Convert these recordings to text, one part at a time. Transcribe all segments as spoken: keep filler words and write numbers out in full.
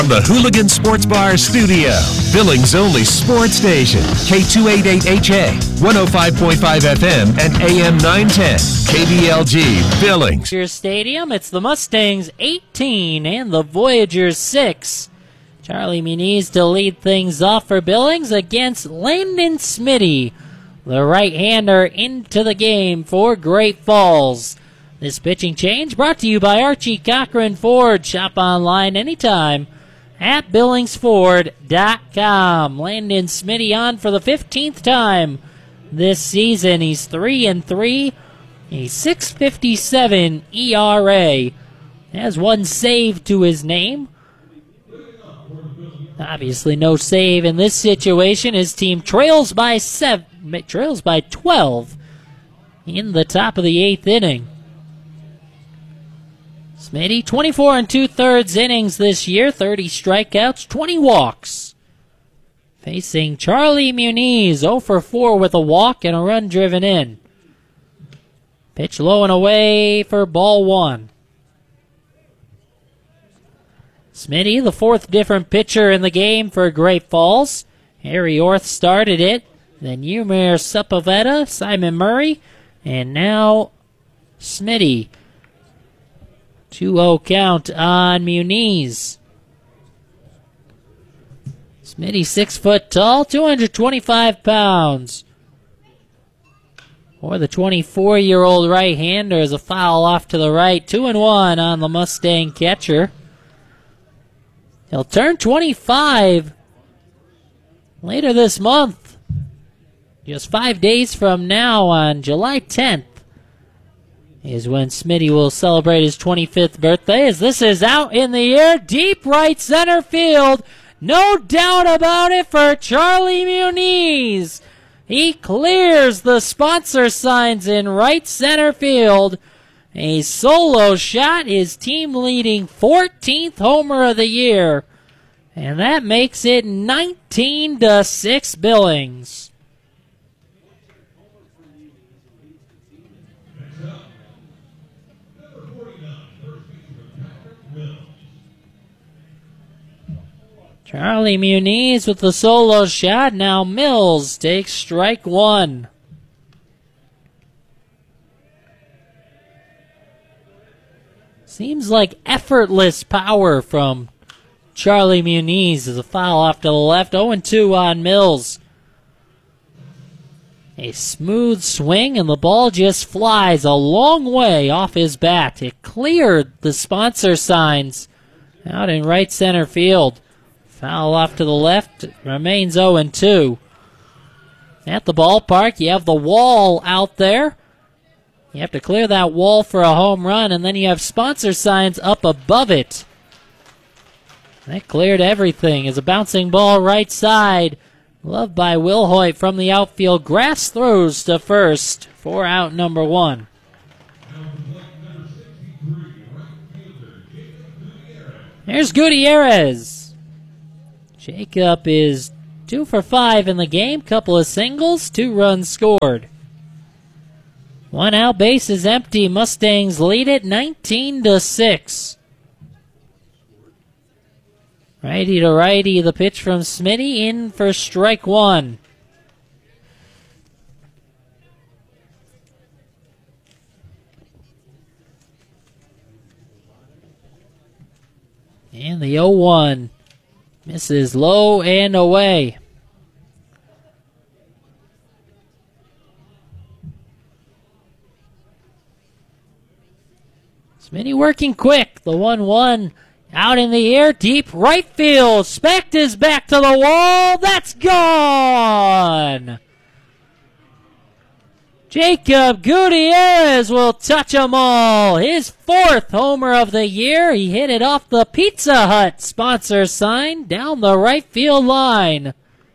From the Hooligan Sports Bar studio, Billings' only sports station, K two eighty-eight H A, one oh five point five F M, and A M nine ten, K B L G, Billings. Your stadium, it's the Mustangs eighteen and the Voyagers six. Charlie Muniz to lead things off for Billings against Landon Smitty, the right-hander, into the game for Great Falls. This pitching change brought to you by Archie Cochran Ford. Shop online anytime at Billings Ford dot com. Landon Smitty on for the fifteenth time this season. He's three and three, a six fifty-seven E R A. Has one save to his name. Obviously, no save in this situation. His team trails by seven, trails by twelve in the top of the eighth inning. Smitty, twenty-four and two-thirds innings this year, thirty strikeouts, twenty walks. Facing Charlie Muniz, oh for four with a walk and a run driven in. Pitch low and away for ball one. Smitty, the fourth different pitcher in the game for Great Falls. Harry Orth started it, then Yumir Sepulveda, Simon Murray, and now Smitty. two oh count on Muniz. Smitty, six foot tall, two hundred twenty-five pounds. For the twenty-four-year-old right-hander is a foul off to the right. Two and one on the Mustang catcher. He'll turn twenty-five later this month. Just five days from now on July tenth. Is when Smitty will celebrate his twenty-fifth birthday, as this is out in the air, deep right center field. No doubt about it for Charlie Muniz. He clears the sponsor signs in right center field. A solo shot, his team leading fourteenth homer of the year. And that makes it nineteen to six Billings. Charlie Muniz with the solo shot. Now Mills takes strike one. Seems like effortless power from Charlie Muniz as a foul off to the left. oh and two on Mills. A smooth swing and the ball just flies a long way off his bat. It cleared the sponsor signs out in right center field. Foul off to the left, remains oh and two. At the ballpark, you have the wall out there. You have to clear that wall for a home run, and then you have sponsor signs up above it. That cleared everything as a bouncing ball right side. Loved by Will Hoyt from the outfield. Grass throws to first for out number one. There's Gutierrez. Jacob is two for five in the game. Couple of singles, two runs scored. One out, base is empty. Mustangs lead it nineteen to six. Righty to righty, the pitch from Smitty in for strike one. And the oh one. Misses low and away. Smitty working quick. The one one out in the air, deep right field. Specht is back to the wall. That's gone. Jacob Gutierrez will touch them all. His fourth homer of the year. He hit it off the Pizza Hut sponsor sign down the right field line.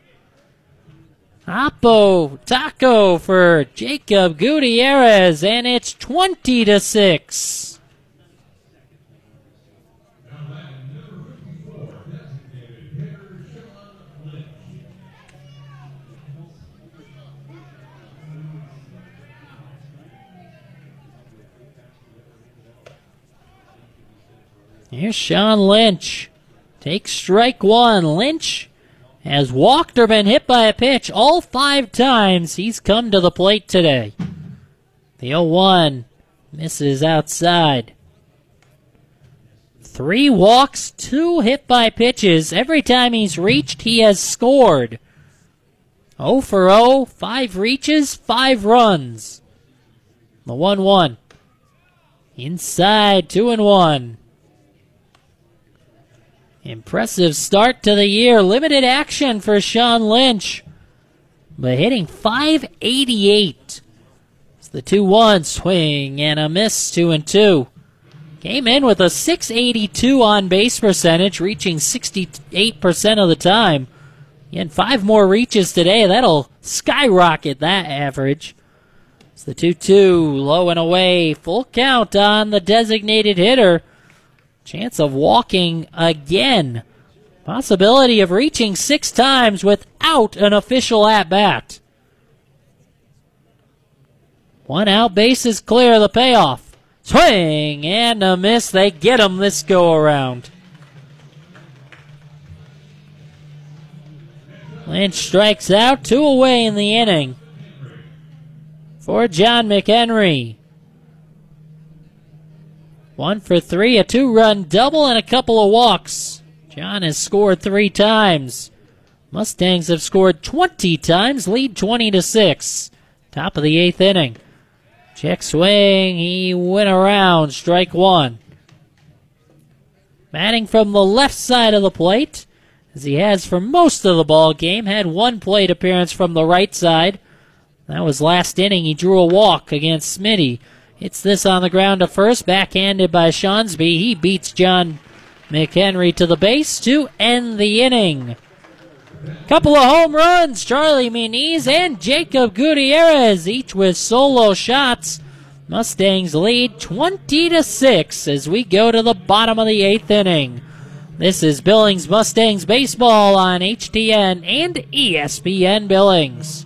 Oppo taco for Jacob Gutierrez, and it's twenty to six. Here's Sean Lynch takes strike one. Lynch has walked or been hit by a pitch all five times he's come to the plate today. The oh one misses outside. Three walks, two hit by pitches. Every time he's reached, he has scored. oh for oh, five reaches, five runs. The one one. Inside, two and one. Impressive start to the year. Limited action for Sean Lynch, but hitting five eighty-eight. It's the two one swing and a miss, two and two. Came in with a six eighty-two on base percentage, reaching sixty-eight percent of the time. He had five more reaches today. That'll skyrocket that average. It's the two two, low and away. Full count on the designated hitter. Chance of walking again. Possibility of reaching six times without an official at-bat. One out, base is clear, the payoff. Swing and a miss. They get him this go-around. Lynch strikes out, two away in the inning for John McHenry. One for three, a two-run double, and a couple of walks. John has scored three times. Mustangs have scored twenty times, lead twenty to six. Top of the eighth inning. Check swing, he went around, strike one. Batting from the left side of the plate, as he has for most of the ball game. Had one plate appearance from the right side. That was last inning. He drew a walk against Smitty. Hits this on the ground to first, backhanded by Shawnsby. He beats John McHenry to the base to end the inning. Couple of home runs, Charlie Muniz and Jacob Gutierrez, each with solo shots. Mustangs lead twenty to six as we go to the bottom of the eighth inning. This is Billings Mustangs baseball on H T N and E S P N Billings.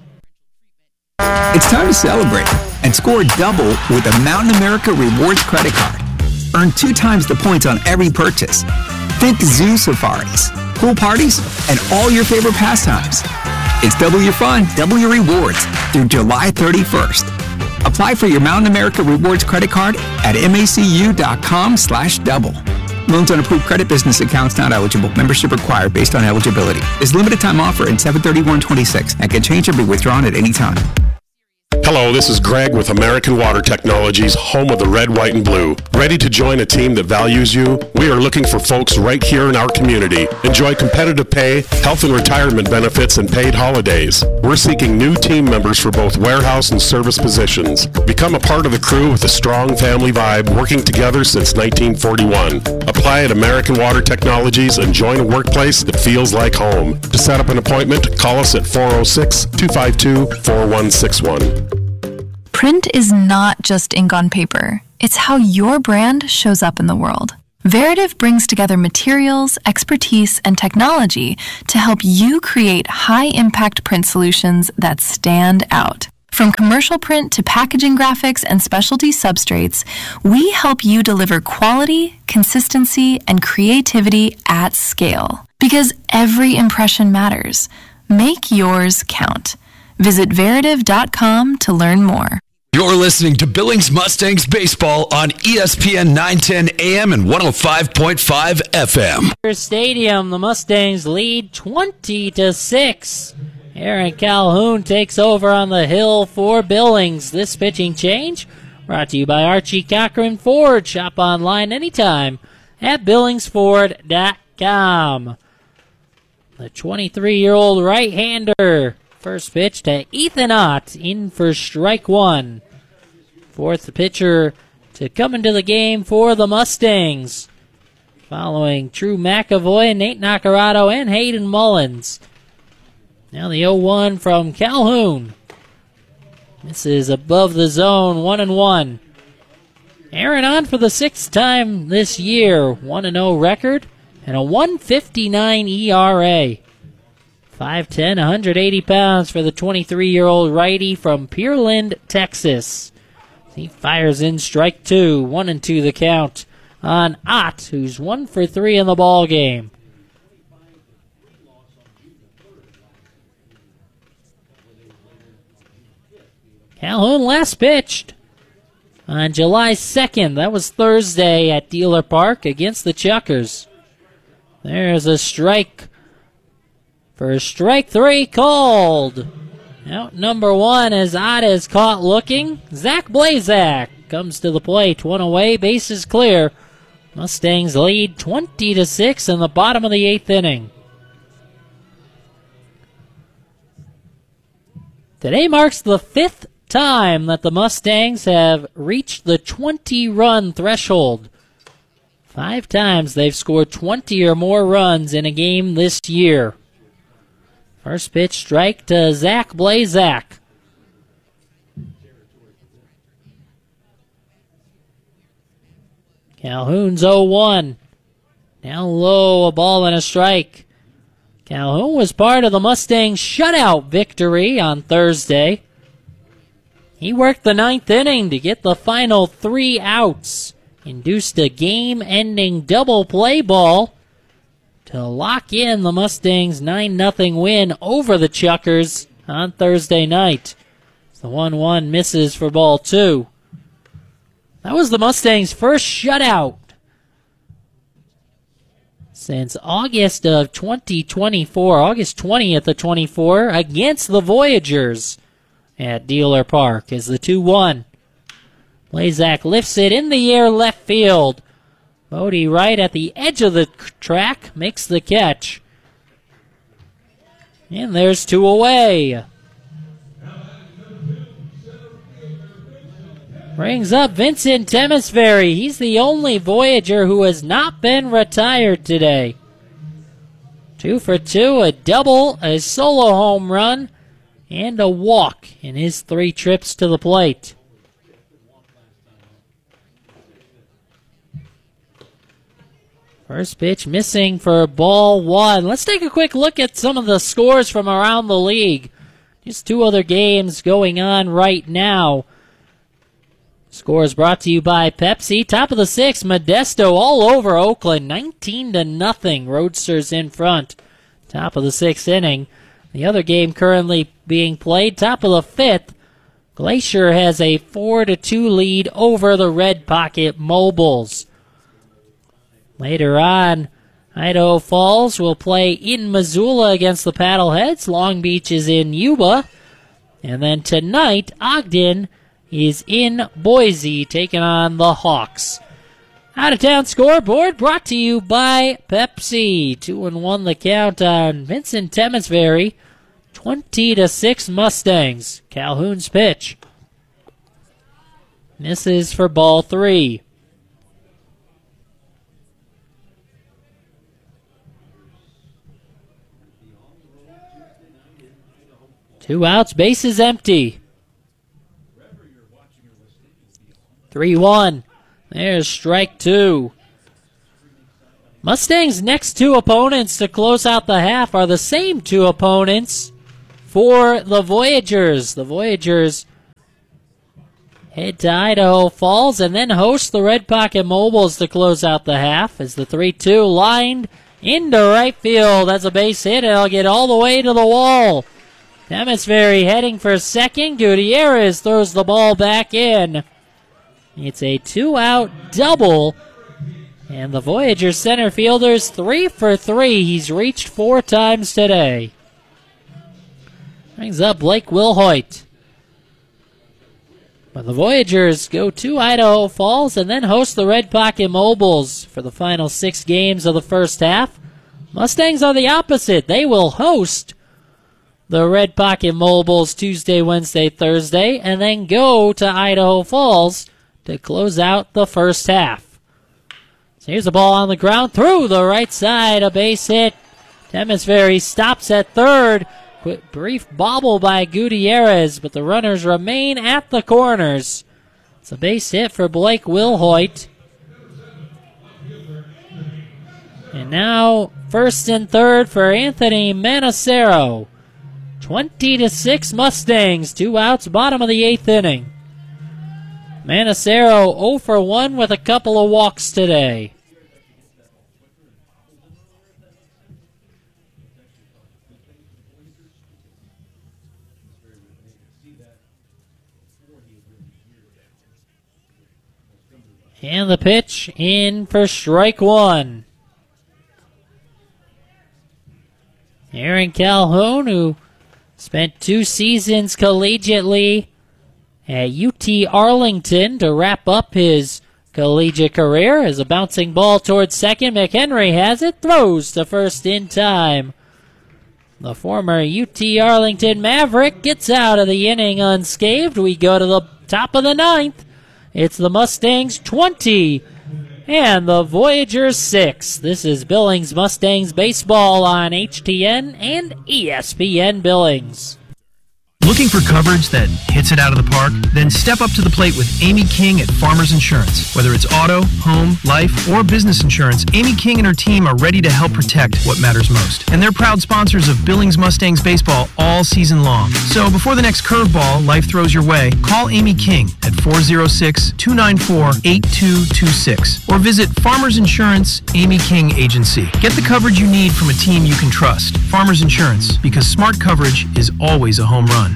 It's time to celebrate and score double with a Mountain America Rewards credit card. Earn two times the points on every purchase. Think zoo safaris, pool parties, and all your favorite pastimes. It's double your fun, double your rewards through July thirty-first. Apply for your Mountain America Rewards credit card at macu.com slash double. Loans on approved credit business accounts not eligible. Membership required based on eligibility. Is limited time offer in seven thirty-one twenty-six and can change or be withdrawn at any time. Hello, this is Greg with American Water Technologies, home of the red, white, and blue. Ready to join a team that values you? We are looking for folks right here in our community. Enjoy competitive pay, health and retirement benefits, and paid holidays. We're seeking new team members for both warehouse and service positions. Become a part of the crew with a strong family vibe, working together since nineteen forty-one. Apply at American Water Technologies and join a workplace that feels like home. To set up an appointment, call us at four oh six, two five two, four one six one. Print is not just ink on paper. It's how your brand shows up in the world. Veritiv brings together materials, expertise, and technology to help you create high-impact print solutions that stand out. From commercial print to packaging graphics and specialty substrates, we help you deliver quality, consistency, and creativity at scale. Because every impression matters. Make yours count. Visit Veritiv dot com to learn more. You're listening to Billings Mustangs Baseball on E S P N nine ten A M and one oh five point five F M. Stadium, the Mustangs lead twenty to six. Aaron Calhoun takes over on the hill for Billings. This pitching change brought to you by Archie Cochran Ford. Shop online anytime at billings ford dot com. The twenty-three-year-old right-hander. First pitch to Ethan Ott, in for strike one. Fourth pitcher to come into the game for the Mustangs. Following Drew McAvoy, Nate Nacarado, and Hayden Mullins. Now the oh one from Calhoun. This is above the zone, one and one. Aaron on for the sixth time this year. one and oh record and a one fifty-nine E R A. five ten, one hundred eighty pounds for the twenty-three-year-old righty from Pearland, Texas. He fires in strike two, one and two the count on Ott, who's one for three in the ball game. Calhoun last pitched on July second. That was Thursday at Dealer Park against the Chuckers. There's a strike for strike three called. Out number one as Odd is caught looking. Zach Blazak comes to the plate. One away, bases clear. Mustangs lead twenty to six in the bottom of the eighth inning. Today marks the fifth time that the Mustangs have reached the twenty-run threshold. Five times they've scored twenty or more runs in a game this year. First pitch strike to Zach Blazak. Calhoun's oh one. Down low, a ball and a strike. Calhoun was part of the Mustangs shutout victory on Thursday. He worked the ninth inning to get the final three outs. Induced a game-ending double play ball to lock in the Mustangs' nine nothing win over the Chuckers on Thursday night. The one one misses for ball two. That was the Mustangs' first shutout since August of twenty twenty-four, August twentieth of twenty-four, against the Voyagers at Dealer Park as the two one. Blazak lifts it in the air left field. Bodie right at the edge of the track makes the catch. And there's two away. Brings up Vincent Temesbury. He's the only Voyager who has not been retired today. Two for two, a double, a solo home run, and a walk in his three trips to the plate. First pitch missing for ball one. Let's take a quick look at some of the scores from around the league. Just two other games going on right now. Scores brought to you by Pepsi. Top of the sixth, Modesto all over Oakland, nineteen to nothing. Roadsters in front. Top of the sixth inning. The other game currently being played, top of the fifth, Glacier has a four to two lead over the Red Pocket Mobiles. Later on, Idaho Falls will play in Missoula against the Paddleheads. Long Beach is in Yuba. And then tonight, Ogden is in Boise, taking on the Hawks. Out-of-town scoreboard brought to you by Pepsi. Two and one the count on Vincent Temesbury. Twenty to six Mustangs. Calhoun's pitch misses for ball three. Two outs, bases empty. three one. There's strike two. Mustangs' next two opponents to close out the half are the same two opponents for the Voyagers. The Voyagers head to Idaho Falls and then host the Red Pocket Mobiles to close out the half as the three two lined into right field. That's a base hit. It'll get all the way to the wall. Temesbury heading for second. Gutierrez throws the ball back in. It's a two-out double, and the Voyager center fielder's three for three. He's reached four times today. Brings up Blake Wilhoit. But the Voyagers go to Idaho Falls and then host the Red Pocket Mobiles for the final six games of the first half. Mustangs are the opposite. They will host the Red Pocket Mobiles Tuesday, Wednesday, Thursday, and then go to Idaho Falls to close out the first half. So here's the ball on the ground through the right side, a base hit. Temesbury stops at third. Quick brief bobble by Gutierrez, but the runners remain at the corners. It's a base hit for Blake Wilhoit. And now first and third for Anthony Manacero. twenty to six Mustangs, two outs, bottom of the eighth inning. Manacero oh for one with a couple of walks today. And the pitch in for strike one. Aaron Calhoun, who spent two seasons collegiately at U T Arlington to wrap up his collegiate career, as a bouncing ball towards second. McHenry has it, throws to first in time. The former U T Arlington Maverick gets out of the inning unscathed. We go to the top of the ninth. It's the Mustangs twenty and the Voyagers six. This is Billings Mustangs baseball on H T N and E S P N Billings. Looking for coverage that hits it out of the park? Then step up to the plate with Amy King at Farmers Insurance. Whether it's auto, home, life, or business insurance, Amy King and her team are ready to help protect what matters most. And they're proud sponsors of Billings Mustangs baseball all season long. So before the next curveball life throws your way, call Amy King at four oh six, two nine four, eight two two six or visit Farmers Insurance Amy King Agency. Get the coverage you need from a team you can trust. Farmers Insurance, because smart coverage is always a home run.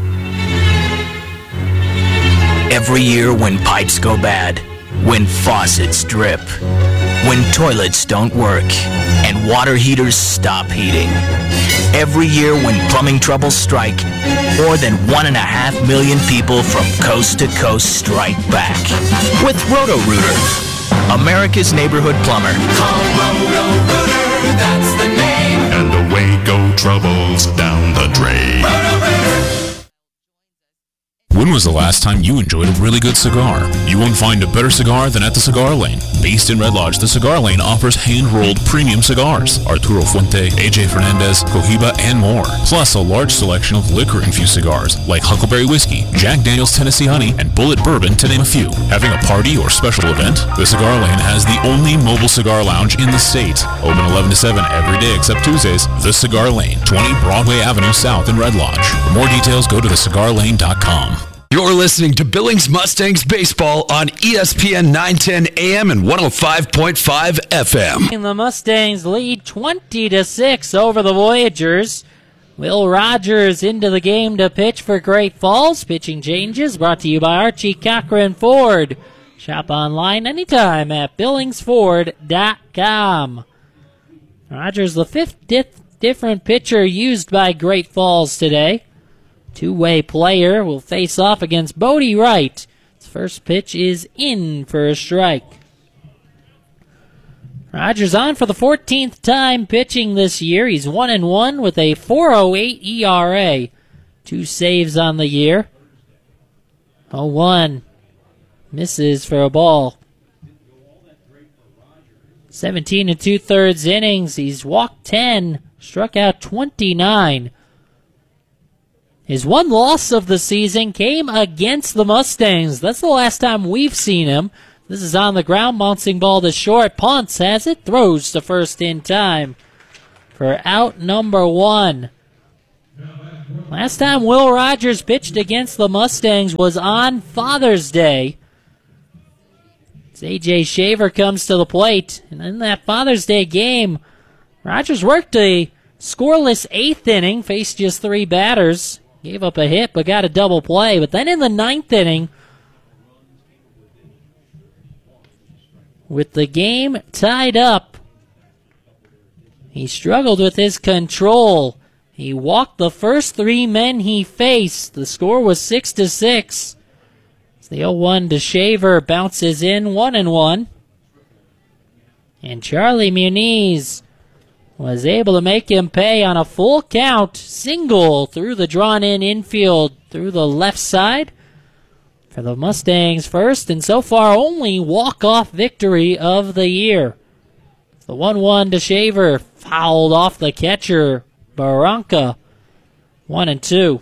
Every year when pipes go bad, when faucets drip, when toilets don't work, and water heaters stop heating. Every year when plumbing troubles strike, more than one and a half million people from coast to coast strike back. With Roto-Rooter, America's neighborhood plumber. Call Roto-Rooter, that's the name. And away go troubles down the drain. Roto-Rooter. When was the last time you enjoyed a really good cigar? You won't find a better cigar than at the Cigar Lane. Based in Red Lodge, the Cigar Lane offers hand-rolled premium cigars, Arturo Fuente, A J Fernandez, Cohiba, and more. Plus a large selection of liquor-infused cigars like Huckleberry Whiskey, Jack Daniel's Tennessee Honey, and Bullet Bourbon, to name a few. Having a party or special event? The Cigar Lane has the only mobile cigar lounge in the state. Open eleven to seven every day except Tuesdays. The Cigar Lane, twenty Broadway Avenue South in Red Lodge. For more details, go to the cigar lane dot com. You're listening to Billings Mustangs baseball on E S P N nine ten A M and one oh five point five F M. And the Mustangs lead twenty to six over the Voyagers. Will Rogers into the game to pitch for Great Falls. Pitching changes brought to you by Archie Cochran Ford. Shop online anytime at billings ford dot com. Rogers, the fifth di- different pitcher used by Great Falls today. Two-way player will face off against Bodie Wright. His first pitch is in for a strike. Rogers on for the fourteenth time pitching this year. He's one and one with a four oh eight E R A. Two saves on the year. oh one. Misses for a ball. seventeen and two-thirds innings. He's walked ten, struck out twenty-nine. His one loss of the season came against the Mustangs. That's the last time we've seen him. This is on the ground, bouncing ball to short. Ponce has it, throws to first in time for out number one. Last time Will Rogers pitched against the Mustangs was on Father's Day. As A J Shaver comes to the plate. And in that Father's Day game, Rogers worked a scoreless eighth inning, faced just three batters. Gave up a hit, but got a double play. But then in the ninth inning, with the game tied up, he struggled with his control. He walked the first three men he faced. The score was six to six. The oh one to Shaver bounces in one and one. And Charlie Muniz was able to make him pay on a full count single through the drawn-in infield through the left side for the Mustangs' first and so far only walk-off victory of the year. The one one to Shaver fouled off the catcher, Barranca. One and two.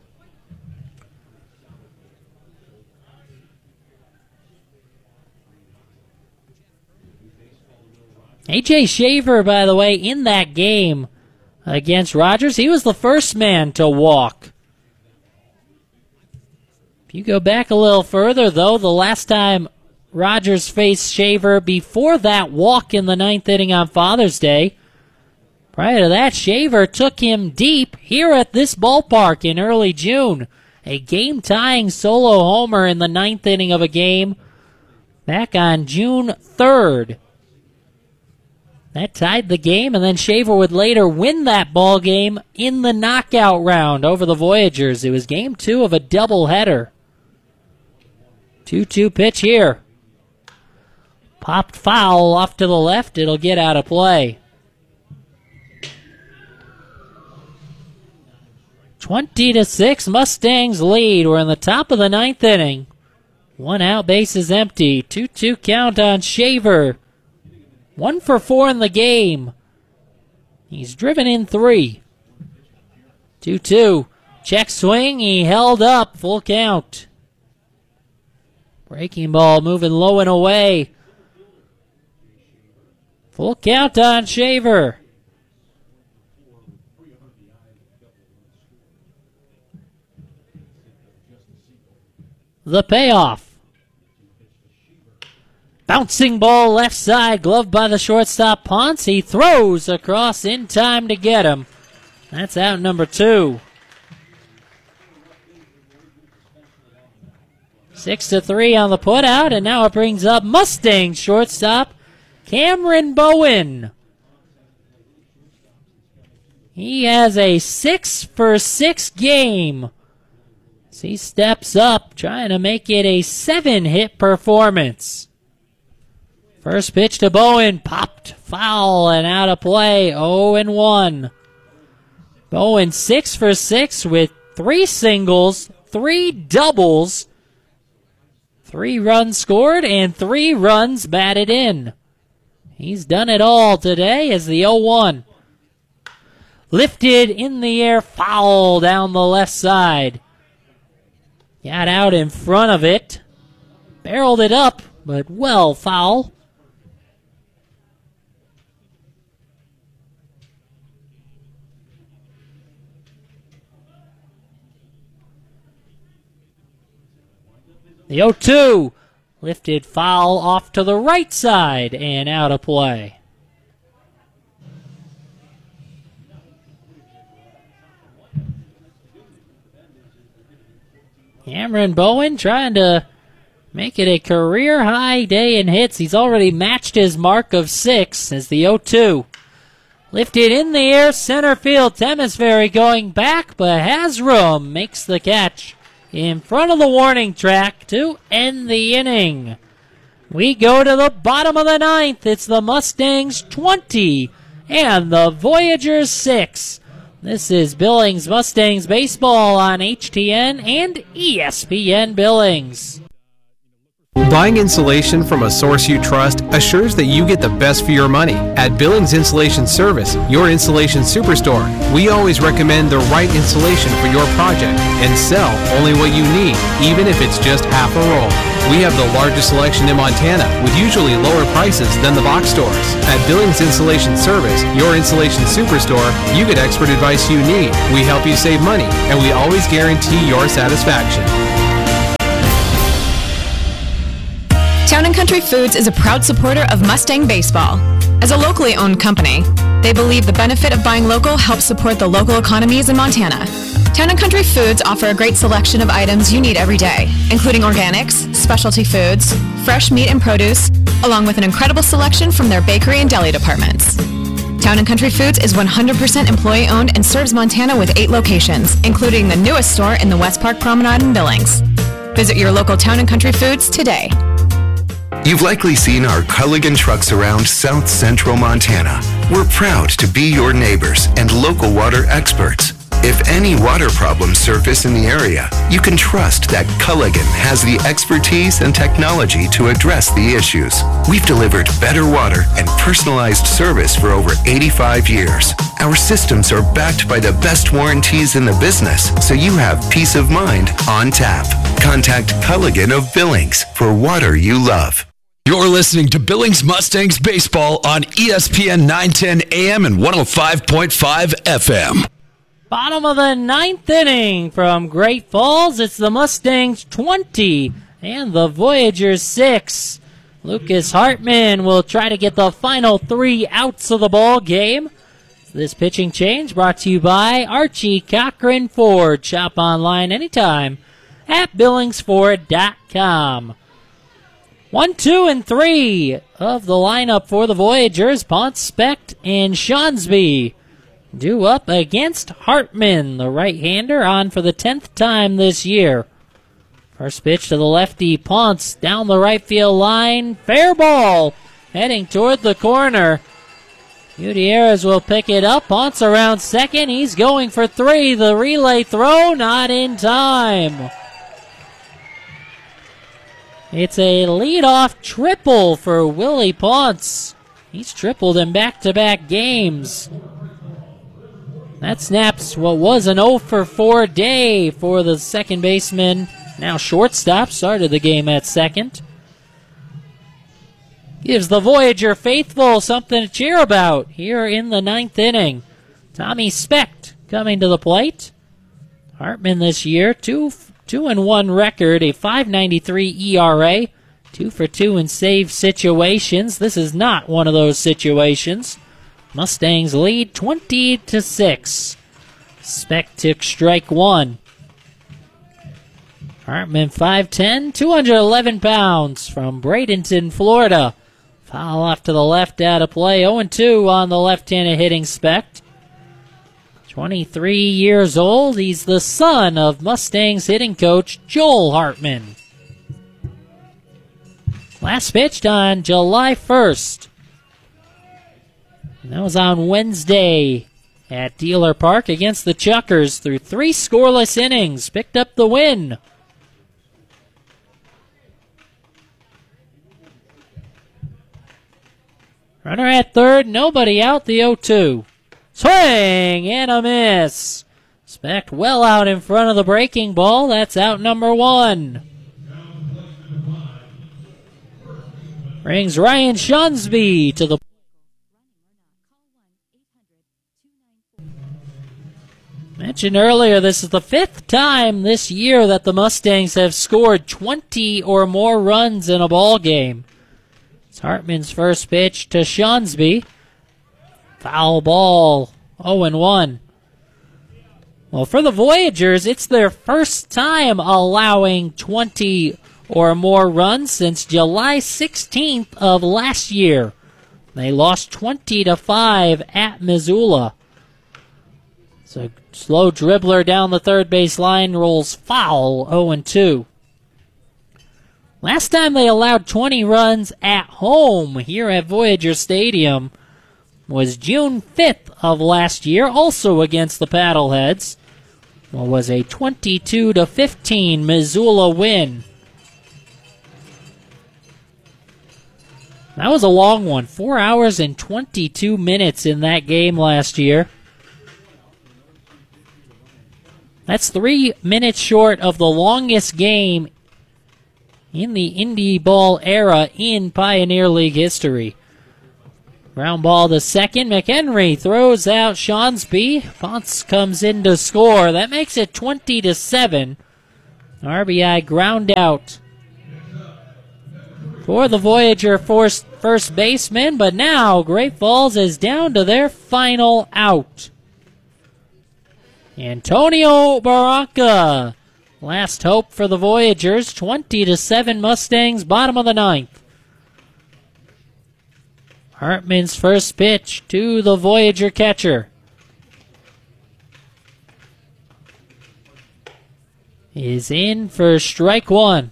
A J Shaver, by the way, in that game against Rogers, he was the first man to walk. If you go back a little further, though, the last time Rogers faced Shaver before that walk in the ninth inning on Father's Day, prior to that, Shaver took him deep here at this ballpark in early June. A game-tying solo homer in the ninth inning of a game back on June third. That tied the game, and then Shaver would later win that ball game in the knockout round over the Voyagers. It was game two of a doubleheader. two two pitch here. Popped foul off to the left. It'll get out of play. twenty to six, Mustangs lead. We're in the top of the ninth inning. One out, base is empty. two two count on Shaver. One for four in the game. He's driven in three. two two. Check swing. He held up. Full count. Breaking ball moving low and away. Full count on Shaver. The payoff. Bouncing ball left side, gloved by the shortstop Ponce. He throws across in time to get him. That's out number two. Six to three on the putout, and now it brings up Mustang shortstop Cameron Bowen. He has a six for six game. So he steps up, trying to make it a seven-hit performance. First pitch to Bowen, popped, foul, and out of play, oh and one. Bowen six for six with three singles, three doubles, three runs scored, and three runs batted in. He's done it all today as the oh one. Lifted in the air, foul down the left side. Got out in front of it. Barreled it up, but well foul. The oh two. Lifted foul off to the right side and out of play. Cameron Bowen trying to make it a career-high day in hits. He's already matched his mark of six as the oh two. Lifted in the air, center field. Temesbury going back, but has room. Makes the catch in front of the warning track to end the inning. We go to the bottom of the ninth. It's the Mustangs twenty and the Voyagers six. This is Billings Mustangs baseball on H T N and E S P N Billings. Buying insulation from a source you trust assures that you get the best for your money. At Billings Insulation Service, your insulation superstore, we always recommend the right insulation for your project and sell only what you need, even if it's just half a roll. We have the largest selection in Montana with usually lower prices than the box stores. At Billings Insulation Service, your insulation superstore, you get expert advice you need. We help you save money, and we always guarantee your satisfaction. Town and Country Foods is a proud supporter of Mustang Baseball. As a locally owned company, they believe the benefit of buying local helps support the local economies in Montana. Town and Country Foods offer a great selection of items you need every day, including organics, specialty foods, fresh meat and produce, along with an incredible selection from their bakery and deli departments. Town and Country Foods is one hundred percent employee-owned and serves Montana with eight locations, including the newest store in the West Park Promenade in Billings. Visit your local Town and Country Foods today. You've likely seen our Culligan trucks around South Central Montana. We're proud to be your neighbors and local water experts. If any water problems surface in the area, you can trust that Culligan has the expertise and technology to address the issues. We've delivered better water and personalized service for over eighty-five years. Our systems are backed by the best warranties in the business, so you have peace of mind on tap. Contact Culligan of Billings for water you love. You're listening to Billings Mustangs Baseball on E S P N nine ten A M and one oh five point five F M. Bottom of the ninth inning from Great Falls. It's the Mustangs twenty and the Voyagers six. Lucas Hartman will try to get the final three outs of the ball game. This pitching change brought to you by Archie Cochran Ford. Shop online anytime at billings ford dot com. One, two, and three of the lineup for the Voyagers. Ponce, Specht, and Shunsby due up against Hartman, the right-hander, on for the tenth time this year. First pitch to the lefty, Ponce, down the right field line. Fair ball, heading toward the corner. Gutierrez will pick it up. Ponce around second. He's going for three. The relay throw, not in time. It's a leadoff triple for Willie Ponce. He's tripled in back-to-back games. That snaps what was an oh for four day for the second baseman. Now shortstop, started the game at second. Gives the Voyager faithful something to cheer about here in the ninth inning. Tommy Specht coming to the plate. Hartman this year, two two and one record, a five ninety-three E R A, two for two in save situations. This is not one of those situations. Mustangs lead twenty to six. Specht took strike one. Hartman five ten, two hundred eleven pounds from Bradenton, Florida. Foul off to the left, out of play. oh and two on the left-handed hitting Specht. twenty-three years old. He's the son of Mustangs hitting coach Joel Hartman. Last pitched on July first. And that was on Wednesday at Dealer Park against the Chuckers. Through three scoreless innings, picked up the win. Runner at third, nobody out, the oh two. Swing and a miss. Specht well out in front of the breaking ball. That's out number one. Brings Ryan Shunsby to the mentioned earlier, this is the fifth time this year that the Mustangs have scored twenty or more runs in a ball game. It's Hartman's first pitch to Shunsby. Foul ball, oh and one. Well, for the Voyagers, it's their first time allowing twenty or more runs since July sixteenth of last year. They lost twenty to five at Missoula. So slow dribbler down the third base line, rolls foul, oh and two. Last time they allowed twenty runs at home here at Voyager Stadium was June fifth of last year, also against the Paddleheads. What was a twenty-two to fifteen Missoula win. That was a long one, four hours and twenty-two minutes in that game last year. That's three minutes short of the longest game in the Indy Ball era in Pioneer League history. Ground ball to second. McHenry throws out Shunsby. Ponce comes in to score. That makes it twenty to seven. R B I ground out for the Voyager first, first baseman, but now Great Falls is down to their final out. Antonio Barranca, last hope for the Voyagers. twenty to seven Mustangs, bottom of the ninth. Hartman's first pitch to the Voyager catcher is in for strike one.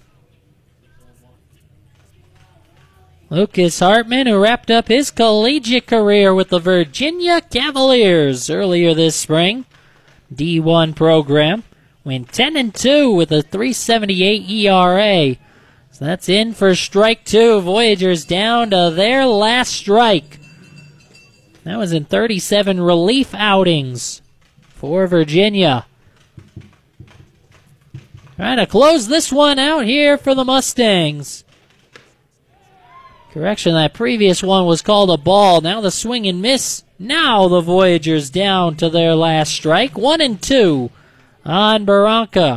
Lucas Hartman, who wrapped up his collegiate career with the Virginia Cavaliers earlier this spring, D one program, went ten and two with a three seventy-eight E R A. So that's in for strike two. Voyagers down to their last strike. That was in thirty-seven relief outings for Virginia. Trying to close this one out here for the Mustangs. Correction, that previous one was called a ball. Now the swing and miss. Now the Voyagers down to their last strike. One and two on Barranca.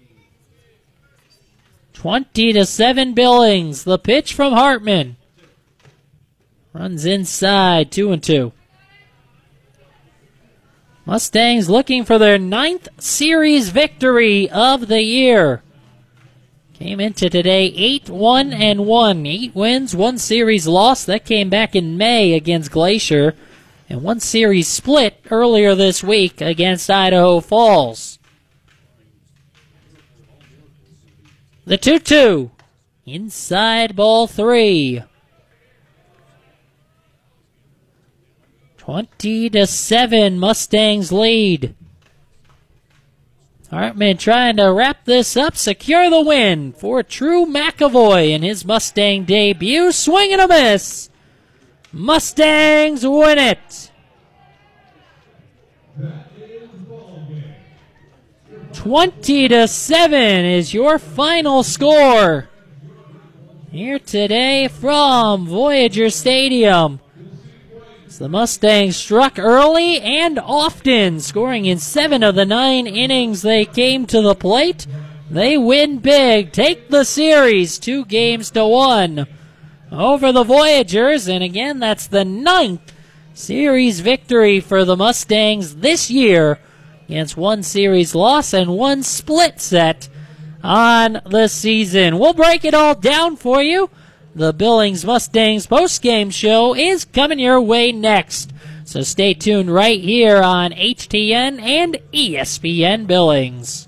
twenty to seven Billings. The pitch from Hartman. Runs inside, two and two. Mustangs looking for their ninth series victory of the year. Came into today eight one and one. Eight wins, one series loss. That came back in May against Glacier. And one series split earlier this week against Idaho Falls. The two two. Inside ball three. twenty to seven, Mustangs lead. Hartman trying to wrap this up, secure the win for True McAvoy in his Mustang debut. Swing and a miss. Mustangs win it. twenty to seven is your final score here today from Voyager Stadium. The Mustangs struck early and often, scoring in seven of the nine innings they came to the plate. They win big, take the series two games to one over the Voyagers, and again, that's the ninth series victory for the Mustangs this year against one series loss and one split set on the season. We'll break it all down for you. The Billings Mustangs postgame show is coming your way next. So stay tuned right here on H T N and E S P N Billings.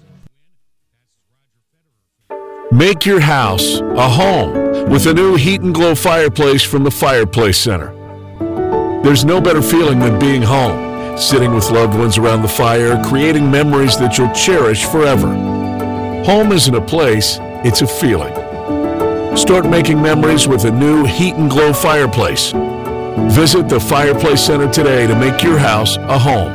Make your house a home with a new Heat and Glow fireplace from the Fireplace Center. There's no better feeling than being home, sitting with loved ones around the fire, creating memories that you'll cherish forever. Home isn't a place, it's a feeling. Start making memories with a new Heat and Glow fireplace. Visit the Fireplace Center today to make your house a home.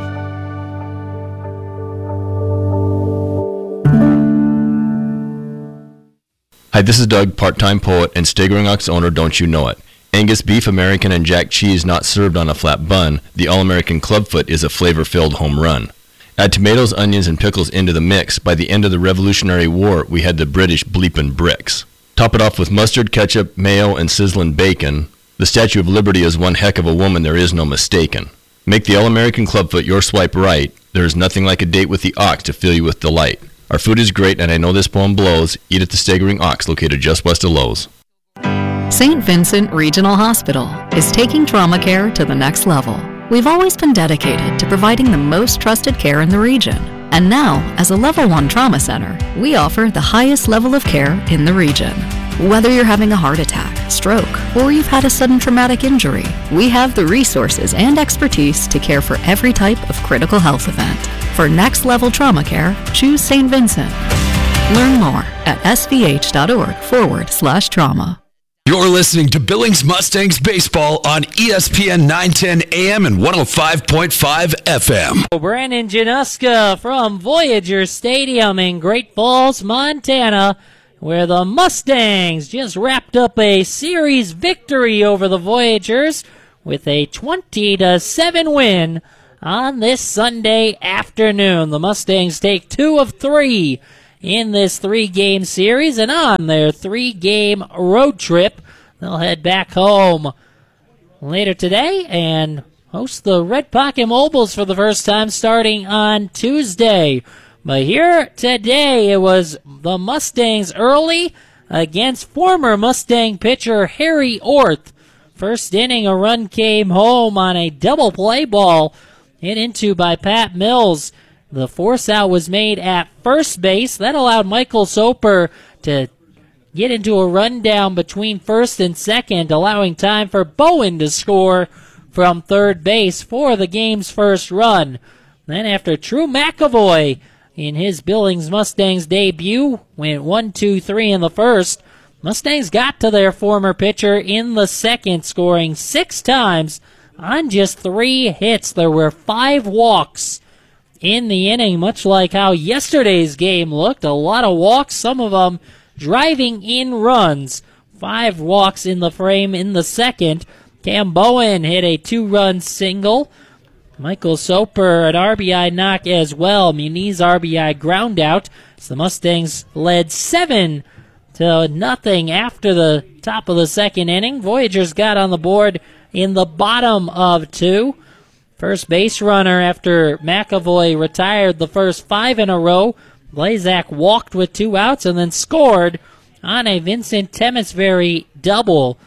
Hi, this is Doug, part-time poet and Staggering Ox owner, Don't You Know It. Angus beef, American, and Jack cheese not served on a flat bun, the All-American Clubfoot is a flavor-filled home run. Add tomatoes, onions, and pickles into the mix. By the end of the Revolutionary War, we had the British bleepin' bricks. Top it off with mustard, ketchup, mayo, and sizzling bacon. The Statue of Liberty is one heck of a woman, there is no mistaken. Make the All-American Clubfoot your swipe right. There is nothing like a date with the Ox to fill you with delight. Our food is great, and I know this poem blows. Eat at the Staggering Ox, located just west of Lowe's. Saint Vincent Regional Hospital is taking trauma care to the next level. We've always been dedicated to providing the most trusted care in the region. And now, as a Level one Trauma Center, we offer the highest level of care in the region. Whether you're having a heart attack, stroke, or you've had a sudden traumatic injury, we have the resources and expertise to care for every type of critical health event. For next level trauma care, choose Saint Vincent. Learn more at svh.org forward slash trauma. You're listening to Billings Mustangs Baseball on E S P N nine ten A M and one oh five point five F M. Brandon Januska from Voyager Stadium in Great Falls, Montana, where the Mustangs just wrapped up a series victory over the Voyagers with a twenty to seven win on this Sunday afternoon. The Mustangs take two of three in this three-game series, and on their three-game road trip, they'll head back home later today and host the Red Pocket Mobiles for the first time starting on Tuesday. But here today, it was the Mustangs early against former Mustang pitcher Harry Orth. First inning, a run came home on a double play ball hit into by Pat Mills. The force out was made at first base. That allowed Michael Soper to get into a rundown between first and second, allowing time for Bowen to score from third base for the game's first run. Then after True McAvoy in his Billings Mustangs debut went one two three in the first, Mustangs got to their former pitcher in the second, scoring six times on just three hits. There were five walks in the inning, much like how yesterday's game looked. A lot of walks, some of them driving in runs. Five walks in the frame in the second. Cam Bowen hit a two-run single. Michael Soper, an R B I knock as well. Muniz R B I ground out. So the Mustangs led seven to nothing after the top of the second inning. Voyagers got on the board in the bottom of two. First base runner after McAvoy retired the first five in a row. Blazak walked with two outs and then scored on a Vincent Temesbury double.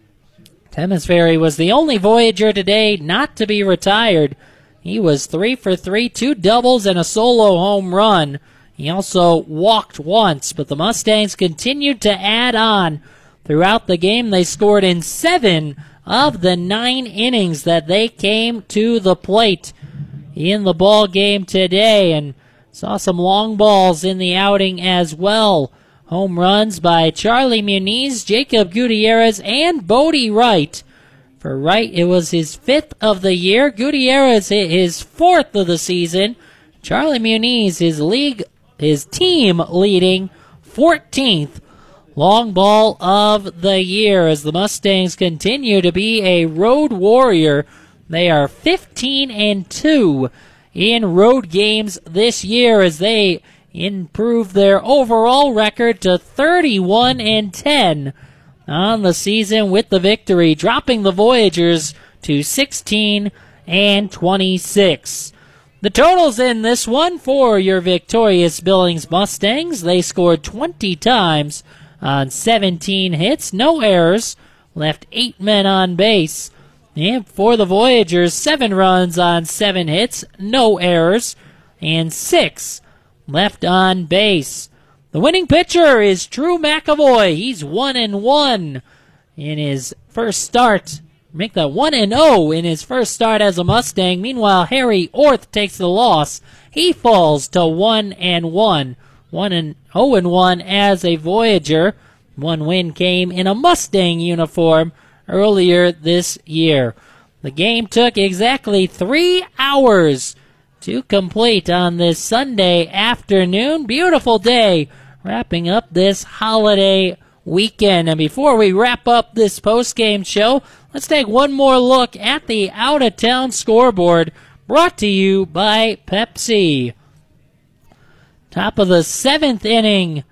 Temesbury was the only Voyager today not to be retired. He was three for three, two doubles and a solo home run. He also walked once, but the Mustangs continued to add on throughout the game. They scored in seven of the nine innings that they came to the plate in the ball game today, and saw some long balls in the outing as well. Home runs by Charlie Muniz, Jacob Gutierrez, and Bodie Wright. For Wright, it was his fifth of the year. Gutierrez hit his fourth of the season. Charlie Muniz, his league, his team leading fourteenth long ball of the year as the Mustangs continue to be a road warrior. They are fifteen and two in road games this year as they improve their overall record to thirty-one and ten on the season with the victory, dropping the Voyagers to sixteen and twenty-six. The totals in this one for your victorious Billings Mustangs: they scored twenty times on seventeen hits, no errors, left eight men on base. And for the Voyagers, seven runs on seven hits, no errors, and six left on base. The winning pitcher is Drew McAvoy. He's one and one in his first start. Make that one and oh in his first start as a Mustang. Meanwhile, Harry Orth takes the loss. He falls to one and one. One and oh and one as a Voyager. One win came in a Mustang uniform earlier this year. The game took exactly three hours to complete on this Sunday afternoon. Beautiful day wrapping up this holiday weekend. And before we wrap up this post-game show, let's take one more look at the out-of-town scoreboard, brought to you by Pepsi. Top of the seventh inning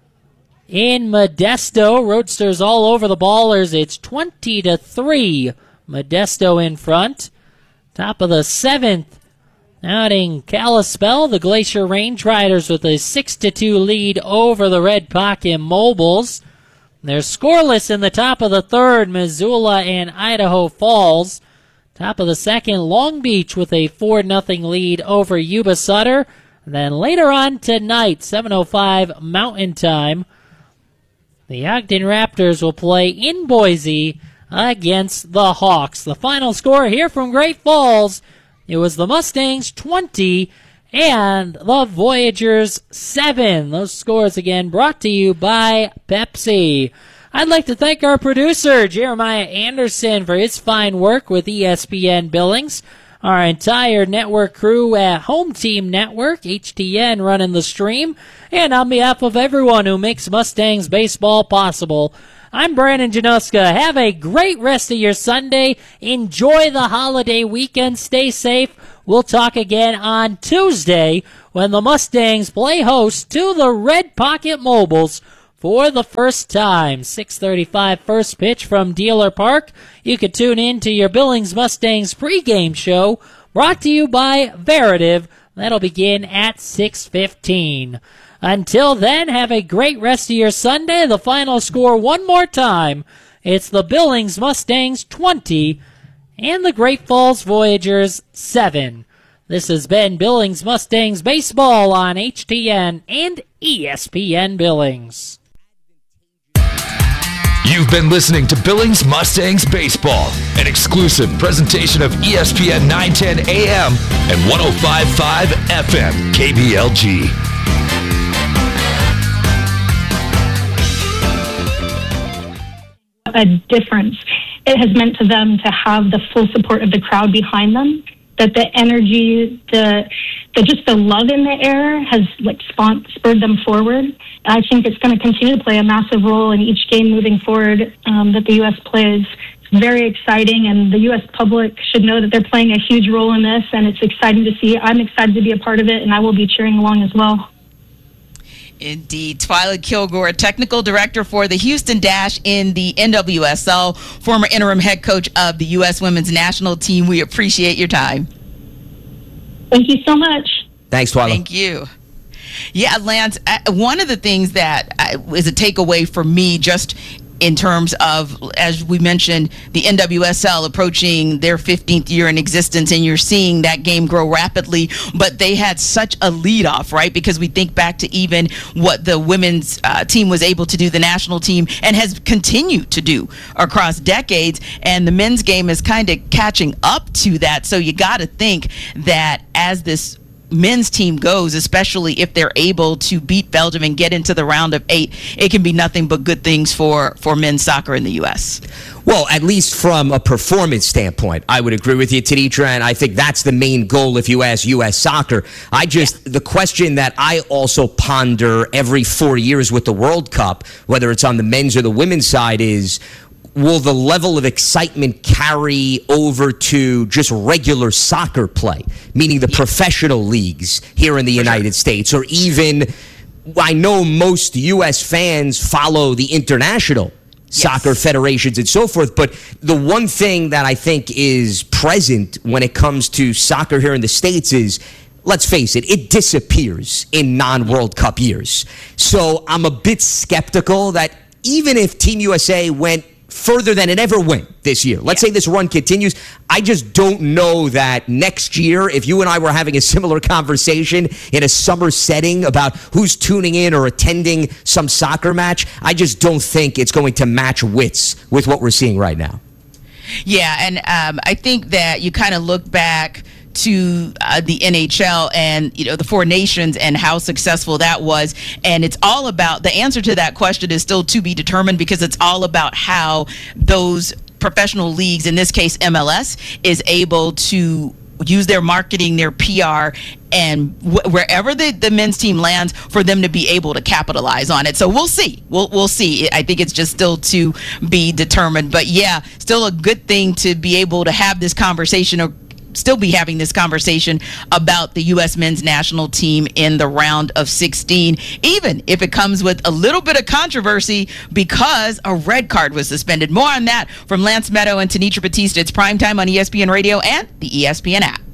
in Modesto. Roadsters all over the Ballers. It's twenty to three. Modesto in front. Top of the seventh out in Kalispell. The Glacier Range Riders with a six to two lead over the Red Pocket Mobiles. They're scoreless in the top of the third. Missoula and Idaho Falls. Top of the second, Long Beach with a four nothing lead over Yuba Sutter. And then later on tonight, seven oh five Mountain Time, the Ogden Raptors will play in Boise against the Hawks. The final score here from Great Falls, it was the Mustangs twenty and the Voyagers seven. Those scores again brought to you by Pepsi. I'd like to thank our producer, Jeremiah Anderson, for his fine work with E S P N Billings. Our entire network crew at Home Team Network, H T N, running the stream. And on behalf of everyone who makes Mustangs baseball possible, I'm Brandon Januska. Have a great rest of your Sunday. Enjoy the holiday weekend. Stay safe. We'll talk again on Tuesday when the Mustangs play host to the Red Pocket Mobiles for the first time. six thirty-five first pitch from Dealer Park. You can tune in to your Billings Mustangs pregame show brought to you by Veritiv. That'll begin at six fifteen. Until then, have a great rest of your Sunday. The final score one more time. It's the Billings Mustangs twenty and the Great Falls Voyagers seven. This has been Billings Mustangs Baseball on H T N and E S P N Billings. You've been listening to Billings Mustangs Baseball, an exclusive presentation of E S P N nine ten A M and one oh five point five F M K B L G. A difference it has meant to them to have the full support of the crowd behind them, that the energy, the, the just the love in the air has like spawned, spurred them forward. And I think it's going to continue to play a massive role in each game moving forward um, that the U S plays. It's very exciting, and the U S public should know that they're playing a huge role in this, and it's exciting to see. I'm excited to be a part of it, and I will be cheering along as well. Indeed. Twyla Kilgore, Technical Director for the Houston Dash in the N W S L, former interim head coach of the U S Women's National Team. We appreciate your time. Thank you so much. Thanks, Twyla. Thank you. Yeah, Lance, I, one of the things that I, is a takeaway for me just in terms of, as we mentioned, the N W S L approaching their fifteenth year in existence, and you're seeing that game grow rapidly, but they had such a leadoff, right? Because we think back to even what the women's uh, team was able to do, the national team, and has continued to do across decades, and the men's game is kind of catching up to that. So you got to think that as this men's team goes, especially if they're able to beat Belgium and get into the round of eight, it can be nothing but good things for, for men's soccer in the U S. Well, at least from a performance standpoint, I would agree with you, Tenitra, and I think that's the main goal if you ask U S soccer. I just, yeah. the question that I also ponder every four years with the World Cup, whether it's on the men's or the women's side, is will the level of excitement carry over to just regular soccer play, meaning the professional leagues here in the For United sure. States, or even, I know most U S fans follow the international yes. soccer federations and so forth, but the one thing that I think is present when it comes to soccer here in the States is, let's face it, it disappears in non-World Cup years. So I'm a bit skeptical that even if Team U S A went further than it ever went this year, let's yeah. say this run continues, I just don't know that next year, if you and I were having a similar conversation in a summer setting about who's tuning in or attending some soccer match, I just don't think it's going to match wits with what we're seeing right now. Yeah, and um, I think that you kind of look back to uh, the N H L and, you know, the Four Nations and how successful that was. And it's all about, the answer to that question is still to be determined, because it's all about how those professional leagues, in this case M L S, is able to use their marketing, their P R, and wh- wherever the, the men's team lands, for them to be able to capitalize on it. So we'll see. We'll we'll see. I think it's just still to be determined. But yeah, still a good thing to be able to have this conversation, or still be having this conversation about the U S men's national team in the round of sixteen, even if it comes with a little bit of controversy because a red card was suspended. More on that from Lance Meadow and Tenitra Batista. It's primetime on E S P N Radio and the E S P N app.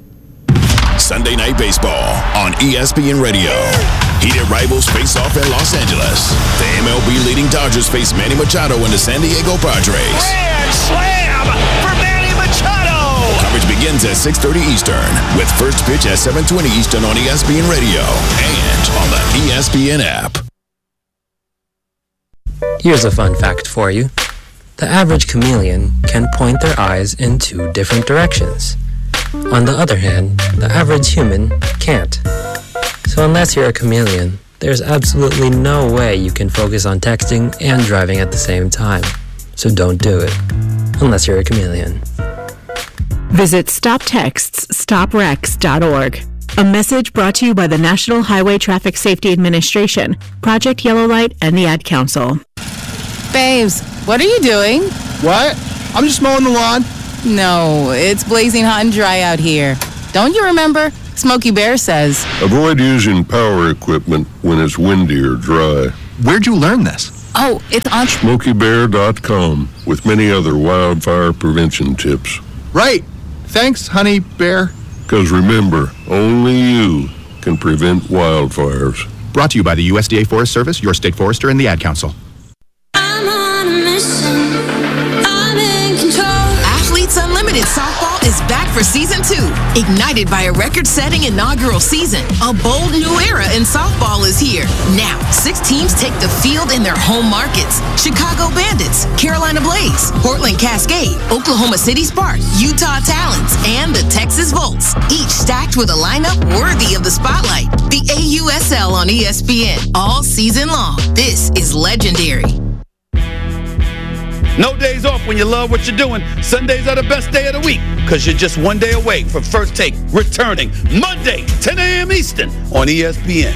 Sunday Night Baseball on E S P N Radio. Heated rivals face off in Los Angeles. The M L B leading Dodgers face Manny Machado and the San Diego Padres. Grand slam for Manny Machado! Coverage begins at six thirty Eastern, with first pitch at seven twenty Eastern on E S P N Radio and on the E S P N app. Here's a fun fact for you. The average chameleon can point their eyes in two different directions. On the other hand, the average human can't. So unless you're a chameleon, there's absolutely no way you can focus on texting and driving at the same time. So don't do it, unless you're a chameleon. Visit stop texts stop wrecks dot org. A message brought to you by the National Highway Traffic Safety Administration, Project Yellow Light, and the Ad Council. Babes, what are you doing? What? I'm just mowing the lawn. No, it's blazing hot and dry out here. Don't you remember? Smokey Bear says, avoid using power equipment when it's windy or dry. Where'd you learn this? Oh, it's on smokey bear dot com with many other wildfire prevention tips. Right. Thanks, honey bear. Because remember, only you can prevent wildfires. Brought to you by the U S D A Forest Service, your state forester, and the Ad Council. I'm on a mission. I'm in control. Athletes Unlimited Softball is back for season two. Ignited by a record-setting inaugural season, a bold new era in softball is here. Now, six teams take the field in their home markets. Chicago Bandits, Carolina Blaze, Portland Cascade, Oklahoma City Sparks, Utah Talons, and the Texas Volts. Each stacked with a lineup worthy of the spotlight. The A U S L on E S P N all season long. This is legendary. No days off when you love what you're doing. Sundays are the best day of the week because you're just one day away from First Take returning Monday, ten a.m. Eastern on E S P N.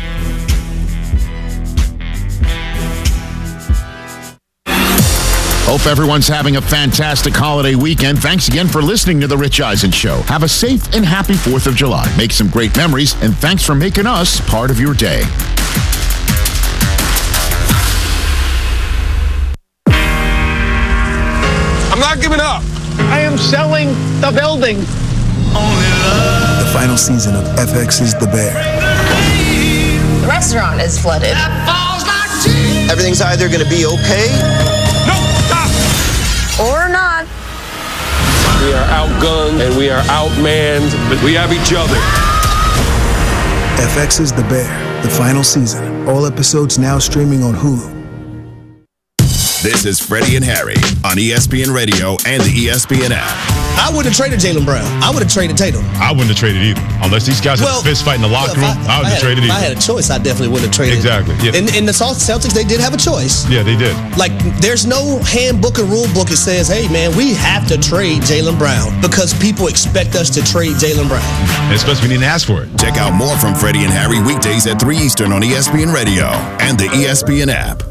Hope everyone's having a fantastic holiday weekend. Thanks again for listening to The Rich Eisen Show. Have a safe and happy fourth of July. Make some great memories, and thanks for making us part of your day. I'm not giving up. I am selling the building. The final season of F X's The Bear. restaurant is flooded. Everything's either going to be okay. No, stop! Or not. We are outgunned and we are outmanned, but we have each other. F X's The Bear, the final season. All episodes now streaming on Hulu. This is Freddie and Harry on E S P N Radio and the E S P N app. I wouldn't have traded Jaylen Brown. I would have traded Tatum. I wouldn't have traded either. Unless these guys well, had a fist fight in the locker well, room, I, I, I wouldn't have traded If either. I had a choice, I definitely wouldn't have traded. Exactly. Yeah. In, in the Celtics, they did have a choice. Yeah, they did. Like, there's no handbook or rule book that says, hey, man, we have to trade Jaylen Brown because people expect us to trade Jaylen Brown. And especially we didn't ask for it. Check out more from Freddie and Harry weekdays at three Eastern on E S P N Radio and the E S P N app.